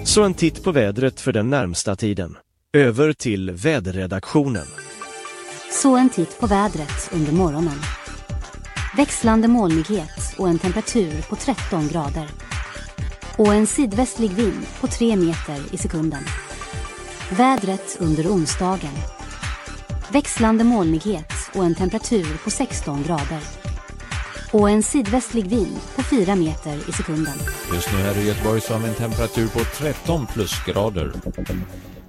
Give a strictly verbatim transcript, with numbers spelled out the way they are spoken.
Så en titt på vädret för den närmsta tiden. Över till väderredaktionen. Så en titt på vädret under morgonen. Växlande molnighet och en temperatur på tretton grader. Och en sydvästlig vind på tre meter i sekunden. Vädret under onsdagen. Växlande molnighet och en temperatur på sexton grader. Och en sydvästlig vind på fyra meter i sekunden. Just nu här i Göteborg så har vi en temperatur på tretton plusgrader.